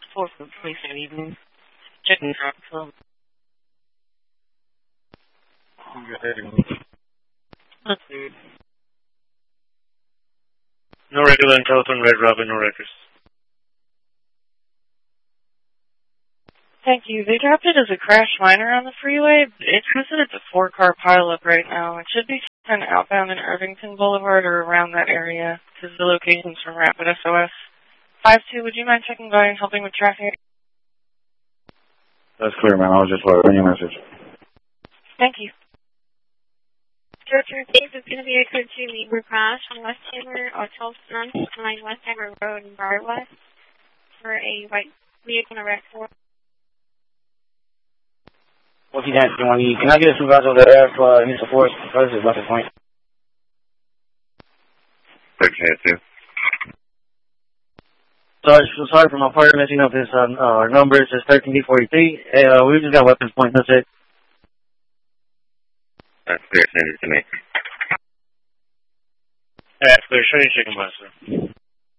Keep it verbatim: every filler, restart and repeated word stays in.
four for police at evening. Checking traffic flow. That's weird. No regular and telephone, Red Robin, no records. Thank you. They dropped it as a crash minor on the freeway. It's listed as a four-car pileup right now. It should be ten outbound in Irvington Boulevard or around that area, because the location's from Rapid S O S. five two, would you mind checking by and helping with traffic? That's clear, man. I was just leaving a message. Thank you. Director six is going to be a code two Libra crash on West Taylor or twelve ninety-nine West Taylor Road in Bar West for a white vehicle in a wreck for. What's he got doing? Can I get a supervisor over there for uh, Mister Force? This is Bucket Point. thirteen two. Sorry, so sorry for my partner messing up his uh, uh, numbers. It's thirteen D forty-three. Uh, we just got weapons point. That's it. That's clear. Send it to me. That's clear. Show you chicken bus, sir.